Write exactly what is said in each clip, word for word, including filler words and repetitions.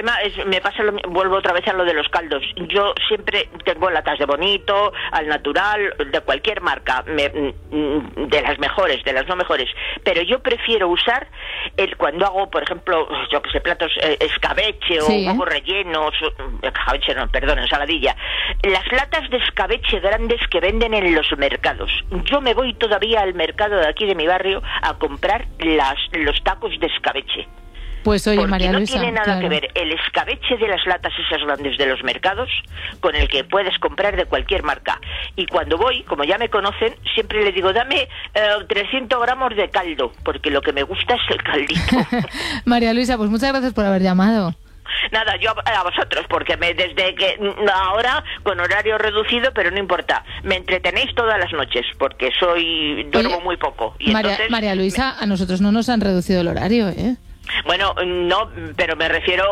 problema es, me pasa, lo, vuelvo otra vez a lo de los caldos. Yo siempre tengo latas de Bonito, al natural, de cualquier marca, me, de las mejores, de las no mejores, pero yo prefiero usar el cuando hago, por ejemplo, yo que sé, platos eh, escabeche o Sí. huevos rellenos, escabeche no, perdón, ensaladilla. Las latas de escabeche grandes que venden en los mercados. Yo me voy todavía al mercado de aquí de mi barrio a comprar las los tacos de escabeche. Pues oye, Porque María no Luisa, tiene nada claro. que ver el escabeche de las latas esas grandes de los mercados con el que puedes comprar de cualquier marca. Y cuando voy, como ya me conocen, siempre le digo, dame eh, trescientos gramos de caldo, porque lo que me gusta es el caldito. María Luisa, pues muchas gracias por haber llamado. Nada, yo a, a vosotros, porque me, desde que ahora con horario reducido, pero no importa, me entretenéis todas las noches, porque soy duermo Oye, muy poco. Y María, entonces, María Luisa, a nosotros no nos han reducido el horario, ¿eh? Bueno, no, pero me refiero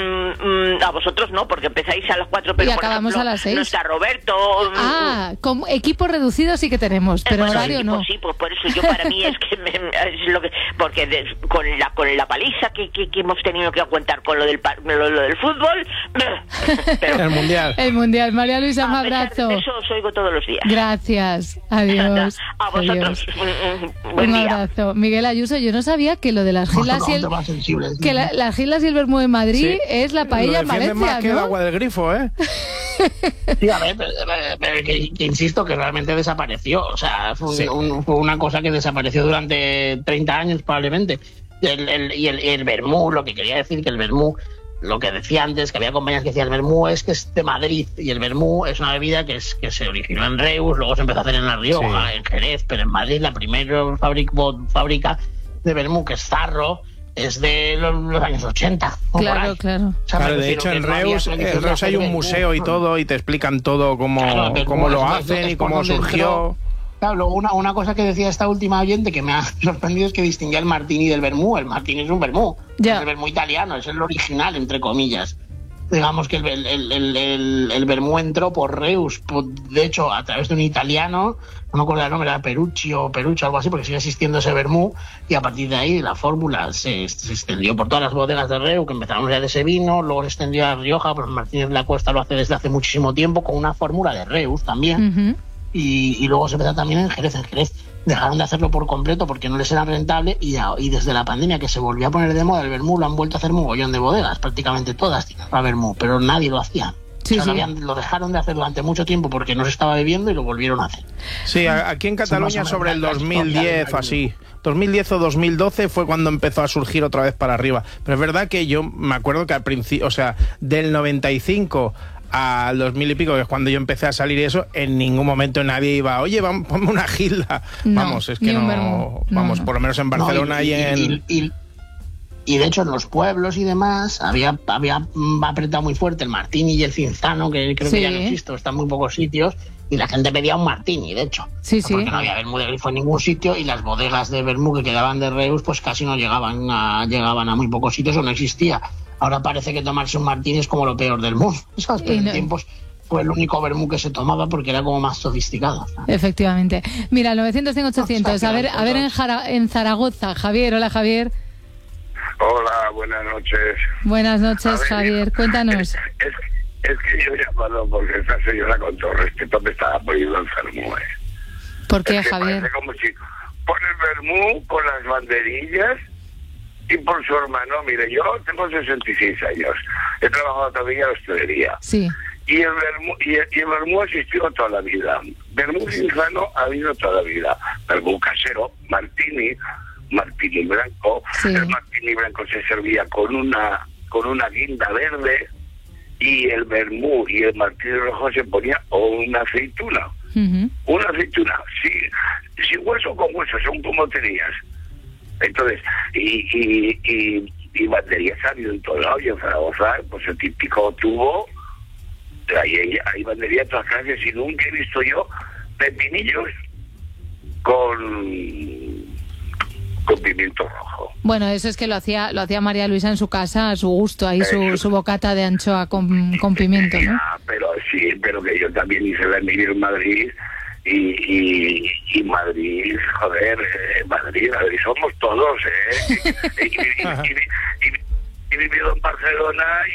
um, a vosotros no, porque empezáis a las cuatro, pero Y por acabamos ejemplo, a las seis. no está Roberto. Ah, como equipo reducido sí que tenemos, pero bueno, horario sí, no. Pues sí, pues por eso yo para mí es que me, es lo que porque de, con la con la paliza que, que, que hemos tenido que aguantar con lo del lo, lo del fútbol, pero, El mundial. El mundial. María Luisa, un a pesar abrazo. de eso os oigo todos los días. Gracias. Adiós. A vosotros. Adiós. Un, un buen Un día. abrazo. Miguel Ayuso, yo no sabía que lo de las gilas y el, Más sensible, que la- las gilas y el vermú en Madrid Sí. es la paella en Lo defiende Valencia, más que el ¿no? agua del grifo, ¿eh? Sí, a ver, pero, pero que, que insisto que realmente desapareció. O sea, fue, Sí. un- fue una cosa que desapareció durante treinta años probablemente. El, el- y el, el vermú, lo que quería decir que el vermú, lo que decía antes, que había compañías que decían el vermú es que es de Madrid. Y el vermú es una bebida que, es, que se originó en Reus, luego se empezó a hacer en La Rioja, Sí. en Jerez, pero en Madrid la primera fábrica, fábrica de vermú, que es Zarro, es de los, los años ochenta. o por Claro, ahí. claro. O sea, me Claro, de refiero hecho que en no había Reus, tradición en de Reus hay hacer un vermú. museo y todo y te explican todo cómo, Claro, pero cómo lo es- hacen es y por cómo donde surgió. entró. Claro, luego una, una cosa que decía esta última oyente que me ha sorprendido es que distinguía el martini del vermú. El martini es un vermú, Ya. es el vermú italiano, es el original, entre comillas. Digamos que el, el, el, el, el, el vermú entró por Reus, por- de hecho, a través de un italiano, no me acuerdo el nombre, era Perucci o Perucci, algo así, porque sigue existiendo ese vermú, y a partir de ahí la fórmula se, se extendió por todas las bodegas de Reus, que empezaron ya de ese vino, luego se extendió a La Rioja, pero Martínez de la Cuesta lo hace desde hace muchísimo tiempo, con una fórmula de Reus también. Ujú. Y, y luego se empezó también en Jerez. En Jerez dejaron de hacerlo por completo porque no les era rentable y, a- y desde la pandemia que se volvió a poner de moda el vermú lo han vuelto a hacer mogollón de bodegas, prácticamente todas tienen para vermú, pero nadie lo hacía. Sí, O sea, sí. lo, habían- lo dejaron de hacer durante mucho tiempo porque no se estaba bebiendo y lo volvieron a hacer. Sí, a- aquí en Cataluña más o sobre el menos la dos mil diez historia o así. dos mil diez o dos mil doce fue cuando empezó a surgir otra vez para arriba. Pero es verdad que yo me acuerdo que al principio, o sea, del noventa y cinco al dos mil y pico, que es cuando yo empecé a salir y eso, en ningún momento nadie iba, oye, vamos, ponme una gilda. No, vamos, es ni que un no, vermú. No, vamos, no. por lo menos en Barcelona No, y, en... y, y- y de hecho en los pueblos y demás había, había mm, apretado muy fuerte el martini y el cinzano, que creo Sí. que ya no existe, está en muy pocos sitios, y la gente pedía un martini, de hecho. Sí, sí. Porque no había vermú de grifo en ningún sitio y las bodegas de vermú que quedaban de Reus pues casi no llegaban a, llegaban a muy pocos sitios o no existía. Ahora parece que tomarse un martini es como lo peor del mundo. ¿Sabes? Pero Y en no- tiempos fue el único vermú que se tomaba porque era como más sofisticado. Efectivamente. Mira, el novecientos cien ochocientos. A ver, a ver en, Jara- en Zaragoza. Javier, hola Javier. Hola, buenas noches. Buenas noches, A ver, Javier. Cuéntanos. Es, es, es que yo he llamado porque esta señora, con todo respeto, me estaba poniendo enfermo. ¿eh? ¿Por qué, Es que Javier? parece como si pone el vermú con las banderillas y por su hermano. Mire, yo tengo sesenta y seis años. He trabajado todavía en la hostelería. Sí. Y el vermú, y el, y el vermú ha existido toda la vida. Vermú cinzano ha habido toda la vida. Vermú casero, martini, martini blanco. Sí. El martini blanco se servía con una con una guinda verde y el vermú y el martini rojo se ponía o una aceituna. Ujú. Una aceituna, sí, sin hueso con hueso, son como tenías. Entonces, y, y, y, y banderías ha habido en todo lado, y en Zaragoza, pues el típico tubo, hay, hay, hay banderías de todas clases, y nunca he visto yo pepinillos con, con pimiento rojo. Bueno, eso es que lo hacía lo hacía María Luisa en su casa a su gusto, ahí su, su bocata de anchoa con, con pimiento, ¿no? Ya, pero sí, pero que yo también hice la Emilio en Madrid, y, y, y Madrid, joder, eh, Madrid, Madrid somos todos, ¿eh? y, y, y, y, y, y he vivido en Barcelona